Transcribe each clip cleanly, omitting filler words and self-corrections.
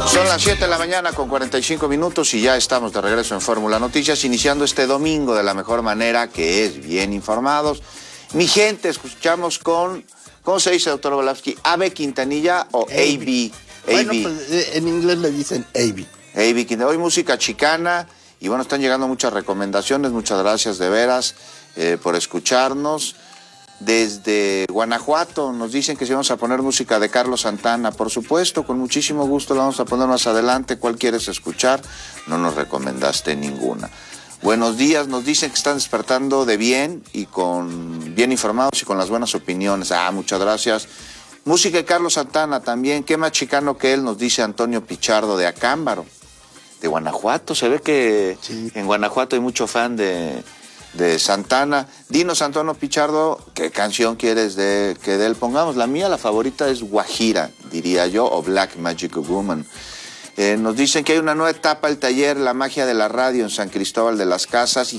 Son las 7 de la mañana con 45 minutos y ya estamos de regreso en Fórmula Noticias, iniciando este domingo de la mejor manera, que es bien informados. Mi gente, escuchamos con, ¿cómo se dice, doctor Volavsky? ¿AB Quintanilla o AB? Bueno, pues en inglés le dicen AB. AB Quintanilla. Hoy música chicana y bueno, están llegando muchas recomendaciones. Muchas gracias de veras por escucharnos. Desde Guanajuato nos dicen que si vamos a poner música de Carlos Santana, por supuesto, con muchísimo gusto la vamos a poner más adelante. ¿Cuál quieres escuchar? No nos recomendaste ninguna. Buenos días, nos dicen que están despertando de bien y con bien informados y con las buenas opiniones. Muchas gracias. Música de Carlos Santana también, qué más chicano que él, nos dice Antonio Pichardo de Acámbaro, de Guanajuato. Se ve que sí, en Guanajuato hay mucho fan de Santana. Dinos, Antonio Pichardo, ¿qué canción quieres que de él pongamos? La mía, la favorita es Guajira, diría yo, o Black Magic Woman. Nos dicen que hay una nueva etapa, el taller La Magia de la Radio en San Cristóbal de las Casas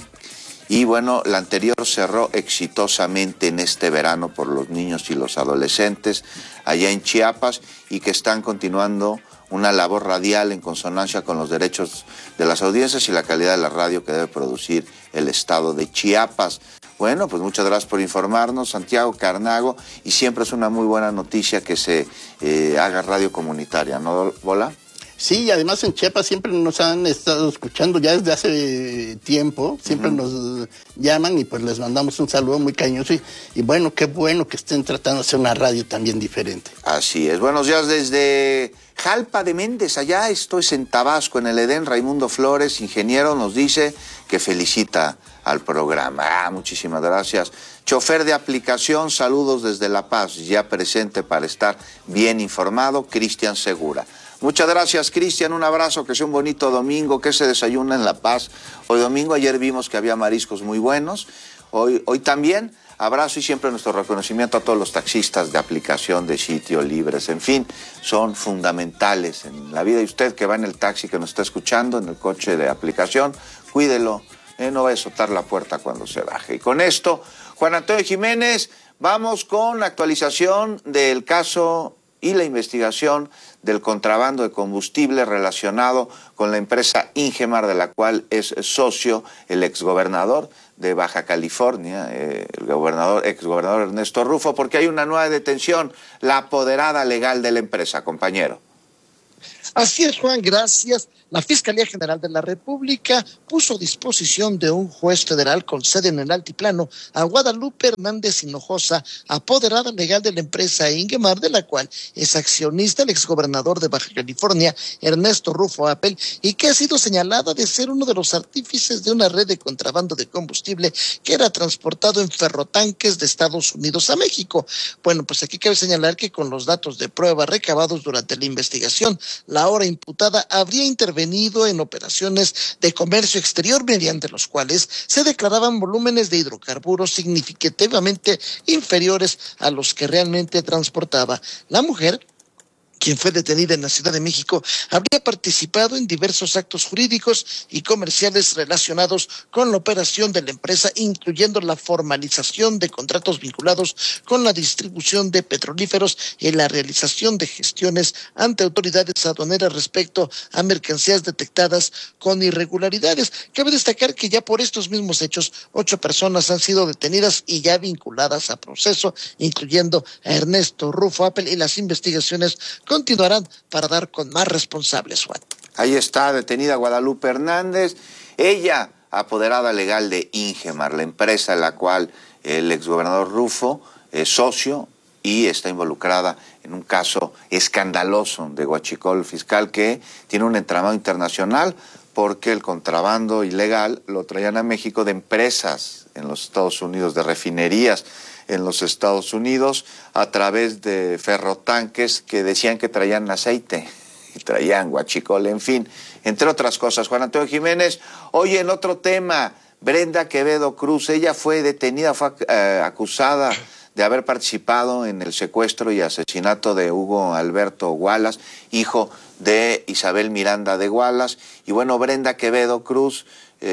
y bueno, la anterior cerró exitosamente en este verano por los niños y los adolescentes allá en Chiapas y que están continuando una labor radial en consonancia con los derechos de las audiencias y la calidad de la radio que debe producir el estado de Chiapas. Bueno, pues muchas gracias por informarnos, Santiago Carnago, y siempre es una muy buena noticia que se haga radio comunitaria, ¿no, Bola? Sí, y además en Chiapas siempre nos han estado escuchando ya desde hace tiempo, siempre nos llaman y pues les mandamos un saludo muy cariñoso y bueno, qué bueno que estén tratando de hacer una radio también diferente. Así es, buenos días desde Jalpa de Méndez, allá esto es en Tabasco, en el Edén. Raimundo Flores, ingeniero, nos dice que felicita al programa. Muchísimas gracias. Chofer de aplicación, saludos desde La Paz, ya presente para estar bien informado, Cristian Segura. Muchas gracias, Cristian, un abrazo, que sea un bonito domingo, que se desayuna en La Paz. Hoy domingo, ayer vimos que había mariscos muy buenos, hoy también. Abrazo y siempre nuestro reconocimiento a todos los taxistas de aplicación, de sitio, libres, en fin, son fundamentales en la vida. Y usted que va en el taxi, que nos está escuchando, en el coche de aplicación, cuídelo, no va a soltar la puerta cuando se baje. Y con esto, Juan Antonio Jiménez, vamos con la actualización del caso y la investigación del contrabando de combustible relacionado con la empresa Ingemar, de la cual es socio el exgobernador de Baja California, el exgobernador Ernesto Rufo, porque hay una nueva detención, la apoderada legal de la empresa, compañero. Así es, Juan, gracias. La Fiscalía General de la República puso a disposición de un juez federal con sede en el Altiplano a Guadalupe Hernández Hinojosa, apoderada legal de la empresa Ingemar, de la cual es accionista el exgobernador de Baja California, Ernesto Rufo Appel, y que ha sido señalada de ser uno de los artífices de una red de contrabando de combustible que era transportado en ferrotanques de Estados Unidos a México. Bueno, pues aquí cabe señalar que con los datos de prueba recabados durante la investigación, la ahora imputada habría intervenido en operaciones de comercio exterior mediante los cuales se declaraban volúmenes de hidrocarburos significativamente inferiores a los que realmente transportaba. La mujer, quien fue detenida en la Ciudad de México, habría participado en diversos actos jurídicos y comerciales relacionados con la operación de la empresa, incluyendo la formalización de contratos vinculados con la distribución de petrolíferos y la realización de gestiones ante autoridades aduaneras respecto a mercancías detectadas con irregularidades. Cabe destacar que ya por estos mismos hechos, 8 personas han sido detenidas y ya vinculadas a proceso, incluyendo a Ernesto Rufo Appel, y las investigaciones continuarán para dar con más responsables, Juan. Ahí está, detenida Guadalupe Hernández, ella apoderada legal de Ingemar, la empresa en la cual el exgobernador Rufo es socio y está involucrada en un caso escandaloso de huachicol fiscal que tiene un entramado internacional porque el contrabando ilegal lo traían a México de empresas en los Estados Unidos, de refinerías en los Estados Unidos, a través de ferrotanques que decían que traían aceite y traían huachicol, en fin, entre otras cosas. Juan Antonio Jiménez, oye, en otro tema, Brenda Quevedo Cruz, ella fue detenida, fue acusada de haber participado en el secuestro y asesinato de Hugo Alberto Wallace, hijo de Isabel Miranda de Wallace. Y bueno, Brenda Quevedo Cruz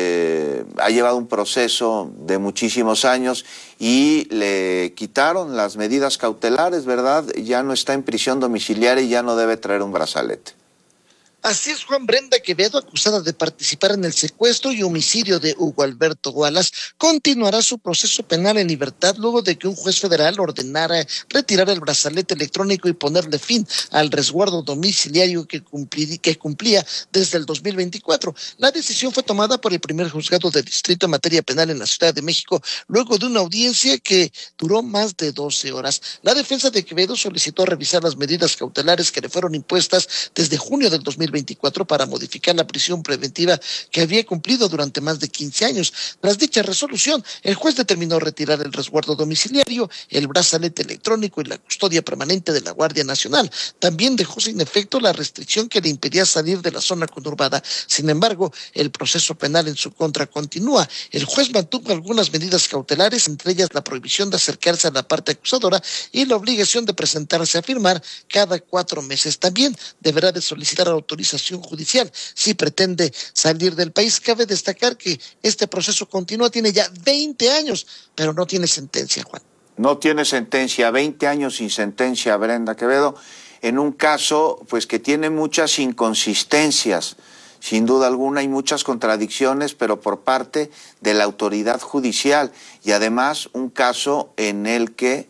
ha llevado un proceso de muchísimos años y le quitaron las medidas cautelares, ¿verdad? Ya no está en prisión domiciliaria y ya no debe traer un brazalete. Así es, Juan. Brenda Quevedo, acusada de participar en el secuestro y homicidio de Hugo Alberto Wallace, continuará su proceso penal en libertad luego de que un juez federal ordenara retirar el brazalete electrónico y ponerle fin al resguardo domiciliario que cumplía desde el 2024. La decisión fue tomada por el primer juzgado de distrito en materia penal en la Ciudad de México, luego de una audiencia que duró más de 12 horas. La defensa de Quevedo solicitó revisar las medidas cautelares que le fueron impuestas desde junio del 2024 para modificar la prisión preventiva que había cumplido durante más de 15 años. Tras dicha resolución, el juez determinó retirar el resguardo domiciliario, el brazalete electrónico y la custodia permanente de la Guardia Nacional. También dejó sin efecto la restricción que le impedía salir de la zona conurbada. Sin embargo, el proceso penal en su contra continúa. El juez mantuvo algunas medidas cautelares, entre ellas la prohibición de acercarse a la parte acusadora y la obligación de presentarse a firmar cada 4 meses. También deberá de solicitar autorización judicial si pretende salir del país. Cabe destacar que este proceso continúa, tiene ya 20 años, pero no tiene sentencia, Juan. No tiene sentencia, 20 años sin sentencia, Brenda Quevedo, en un caso pues que tiene muchas inconsistencias. Sin duda alguna hay muchas contradicciones, pero por parte de la autoridad judicial, y además un caso en el que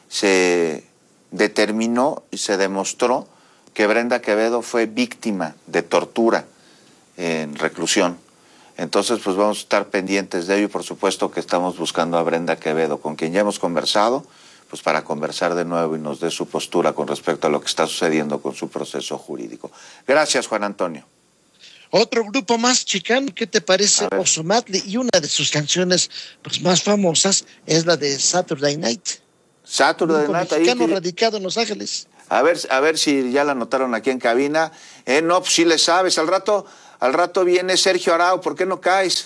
se determinó y se demostró que Brenda Quevedo fue víctima de tortura en reclusión. Entonces, pues vamos a estar pendientes de ello y por supuesto que estamos buscando a Brenda Quevedo, con quien ya hemos conversado, pues para conversar de nuevo y nos dé su postura con respecto a lo que está sucediendo con su proceso jurídico. Gracias, Juan Antonio. Otro grupo más chicano, ¿qué te parece? Ozomatli, y una de sus canciones pues, más famosas es la de Saturday Night. Saturday Night, mexicano radicado en Los Ángeles. A ver si ya la anotaron aquí en cabina. No, pues sí le sabes. Al rato viene Sergio Arau, ¿por qué no caes?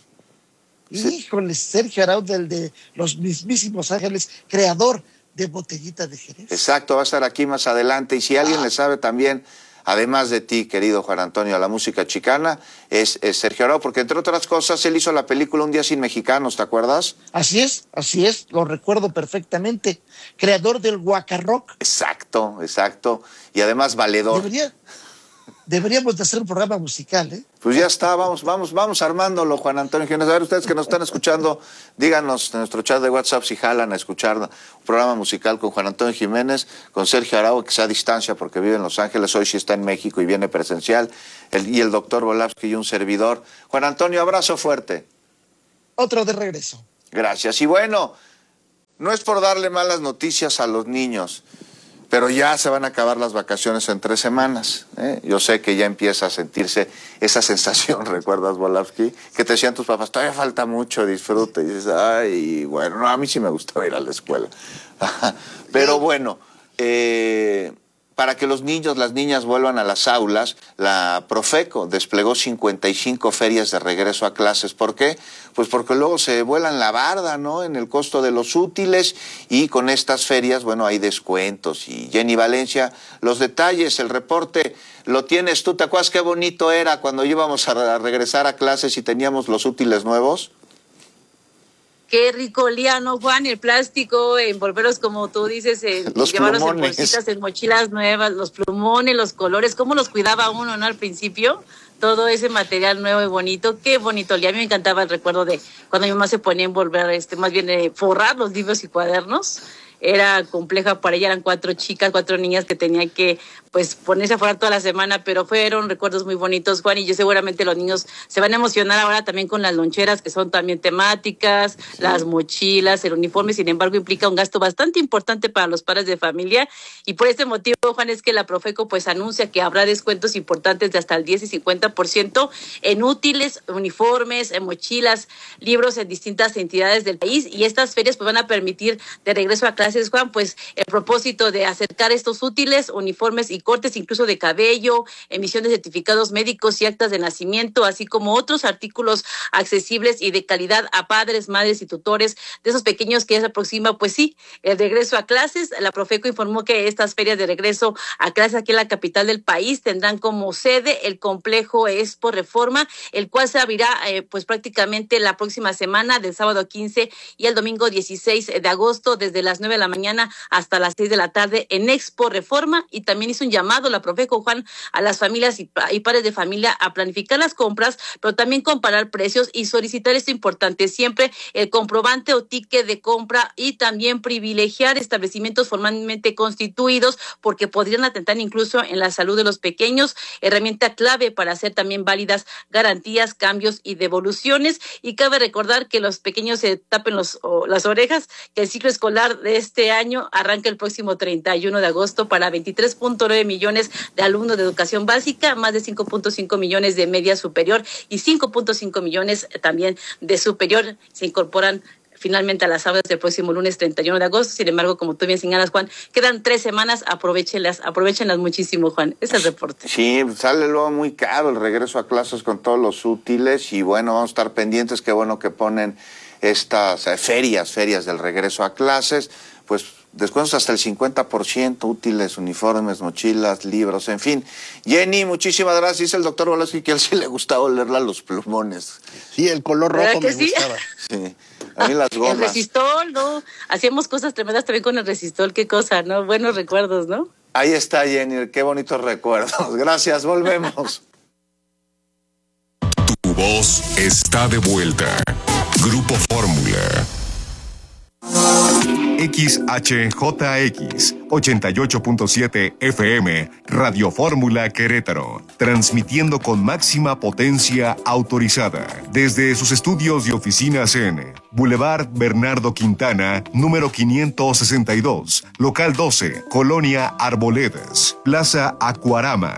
Híjole, Sergio Arau, del de los mismísimos Ángeles, creador de Botellita de Jerez. Exacto, va a estar aquí más adelante. Y si alguien le sabe también, además de ti, querido Juan Antonio, a la música chicana, es Sergio Arau, porque entre otras cosas, él hizo la película Un Día Sin Mexicanos, ¿te acuerdas? Así es, lo recuerdo perfectamente. Creador del Guacarrock. Exacto. Y además valedor. Deberíamos de hacer un programa musical, ¿eh? Pues ya está, vamos armándolo, Juan Antonio Jiménez. A ver, ustedes que nos están escuchando, díganos en nuestro chat de WhatsApp si jalan a escuchar un programa musical con Juan Antonio Jiménez, con Sergio Arau, que sea a distancia porque vive en Los Ángeles, hoy sí está en México y viene presencial, y el doctor Volavsky y un servidor. Juan Antonio, abrazo fuerte. Otro de regreso. Gracias. Y bueno, no es por darle malas noticias a los niños, pero ya se van a acabar las vacaciones en 3 semanas. Yo sé que ya empieza a sentirse esa sensación, ¿recuerdas, Volavsky? Que te decían tus papás, todavía falta mucho, disfrute. Y dices, ay, bueno, no, a mí sí me gustaba ir a la escuela. Pero bueno, para que los niños, las niñas vuelvan a las aulas, la Profeco desplegó 55 ferias de regreso a clases. ¿Por qué? Pues porque luego se vuelan la barda, ¿no?, en el costo de los útiles, y con estas ferias, bueno, hay descuentos. Y Jenny Valencia, los detalles, el reporte, lo tienes tú. ¿Te acuerdas qué bonito era cuando íbamos a regresar a clases y teníamos los útiles nuevos? Qué rico olía, ¿no, Juan? El plástico, envolverlos como tú dices, llevarlos en bolsitas, en mochilas nuevas, los plumones, los colores, cómo los cuidaba uno, ¿no? Al principio, todo ese material nuevo y bonito, qué bonito olía. A mí me encantaba el recuerdo de cuando mi mamá se ponía a envolver, más bien forrar los libros y cuadernos. Era compleja para ella, eran 4 chicas, 4 niñas que tenían que pues ponerse a forrar toda la semana, pero fueron recuerdos muy bonitos, Juan, y yo seguramente los niños se van a emocionar ahora también con las loncheras, que son también temáticas, sí, las mochilas, el uniforme. Sin embargo, implica un gasto bastante importante para los padres de familia, y por este motivo, Juan, es que la Profeco pues anuncia que habrá descuentos importantes de hasta el 10 y 50% en útiles, uniformes, en mochilas, libros en distintas entidades del país, y estas ferias pues van a permitir de regreso a clases, Juan, pues el propósito de acercar estos útiles, uniformes y cortes incluso de cabello, emisión de certificados médicos y actas de nacimiento, así como otros artículos accesibles y de calidad a padres, madres y tutores de esos pequeños que ya se aproxima, pues sí, el regreso a clases. La Profeco informó que estas ferias de regreso a clases aquí en la capital del país tendrán como sede el complejo Expo Reforma, el cual se abrirá pues prácticamente la próxima semana, del sábado 15 y el domingo 16 de agosto, desde las 9 de la mañana hasta las 6 de la tarde en Expo Reforma. Y también hizo un llamado la Profeco, Juan, a las familias y padres de familia a planificar las compras, pero también comparar precios y solicitar esto importante, siempre el comprobante o ticket de compra, y también privilegiar establecimientos formalmente constituidos porque podrían atentar incluso en la salud de los pequeños, herramienta clave para hacer también válidas garantías, cambios y devoluciones. Y cabe recordar que los pequeños se tapen las orejas, que el ciclo escolar de este año arranca el próximo 31 de agosto para 23.9 millones de alumnos de educación básica, más de 5.5 millones de media superior y 5.5 millones también de superior. Se incorporan finalmente a las aulas del próximo lunes 31 de agosto. Sin embargo, como tú bien señalas, Juan, quedan 3 semanas, aprovechenlas muchísimo, Juan. Ese es el reporte. Sí, sale luego muy caro el regreso a clases con todos los útiles, y bueno, vamos a estar pendientes. Qué bueno que ponen estas ferias del regreso a clases, pues descuentos hasta el 50%, útiles, uniformes, mochilas, libros, en fin. Jenny, muchísimas gracias. Dice el doctor Volaski que a él sí le gustaba olerla a los plumones. Sí, el color rojo me gustaba. Sí, a mí las gomas. El resistol, ¿no? Hacíamos cosas tremendas también con el resistol, qué cosa, ¿no? Buenos recuerdos, ¿no? Ahí está, Jenny, qué bonitos recuerdos. Gracias, volvemos. Tu voz está de vuelta. Grupo Fórmula. XHJX 88.7 FM, Radio Fórmula Querétaro, transmitiendo con máxima potencia autorizada desde sus estudios y oficinas en Boulevard Bernardo Quintana, número 562, local 12, Colonia Arboledas, Plaza Acuarama,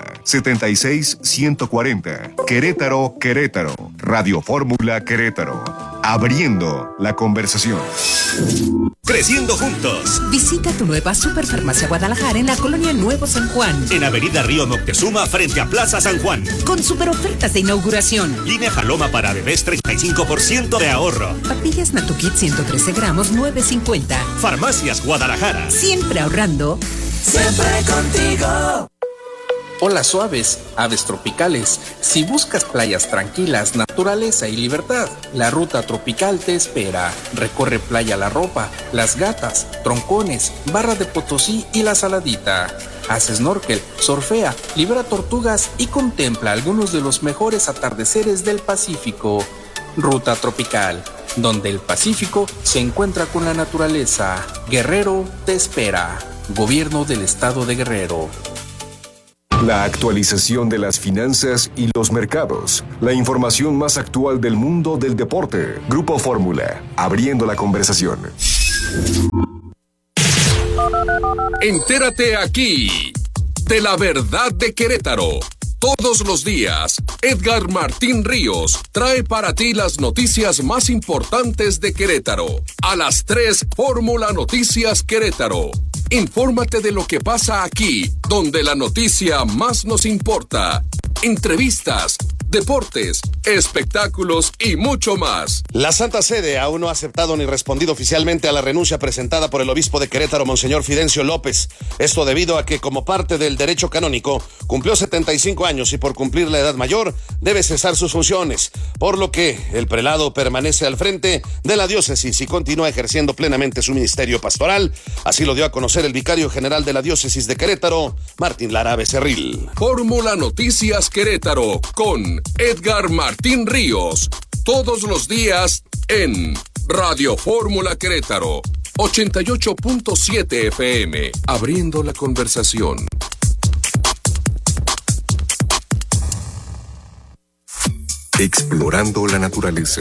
76140, Querétaro, Radio Fórmula Querétaro, abriendo la conversación. Creciendo juntos. Visita tu nueva Superfarmacia Guadalajara en la colonia Nuevo San Juan. En Avenida Río Moctezuma, frente a Plaza San Juan. Con super ofertas de inauguración. Línea Jaloma para bebés, 35% de ahorro. Papillas Natukit 113 gramos, 9.50. Farmacias Guadalajara. Siempre ahorrando. Siempre contigo. Hola suaves, aves tropicales. Si buscas playas tranquilas, naturaleza y libertad, la ruta tropical te espera. Recorre Playa La Ropa, Las Gatas, Troncones, Barra de Potosí y La Saladita. Haz snorkel, surfea, libera tortugas y contempla algunos de los mejores atardeceres del Pacífico. Ruta tropical, donde el Pacífico se encuentra con la naturaleza. Guerrero te espera. Gobierno del Estado de Guerrero. La actualización de las finanzas y los mercados. La información más actual del mundo del deporte. Grupo Fórmula, abriendo la conversación. Entérate aquí de la verdad de Querétaro. Todos los días, Edgar Martín Ríos trae para ti las noticias más importantes de Querétaro. A las 3, Fórmula Noticias Querétaro. Infórmate de lo que pasa aquí, donde la noticia más nos importa. Entrevistas, deportes, espectáculos y mucho más. La Santa Sede aún no ha aceptado ni respondido oficialmente a la renuncia presentada por el obispo de Querétaro, Monseñor Fidencio López. Esto debido a que, como parte del derecho canónico, cumplió 75 años y por cumplir la edad mayor debe cesar sus funciones, por lo que el prelado permanece al frente de la diócesis y continúa ejerciendo plenamente su ministerio pastoral. Así lo dio a conocer el vicario general de la diócesis de Querétaro, Martín Lara Becerril. Fórmula Noticias Querétaro con Edgar Martín Ríos, todos los días en Radio Fórmula Querétaro, 88.7 FM, abriendo la conversación. Explorando la naturaleza.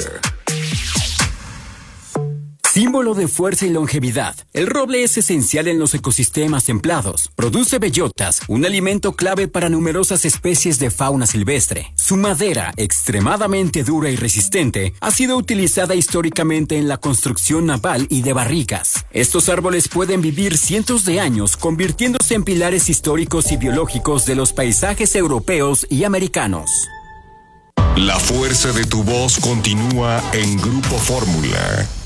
Símbolo de fuerza y longevidad, el roble es esencial en los ecosistemas templados. Produce bellotas, un alimento clave para numerosas especies de fauna silvestre. Su madera, extremadamente dura y resistente, ha sido utilizada históricamente en la construcción naval y de barricas. Estos árboles pueden vivir cientos de años, convirtiéndose en pilares históricos y biológicos de los paisajes europeos y americanos. La fuerza de tu voz continúa en Grupo Fórmula.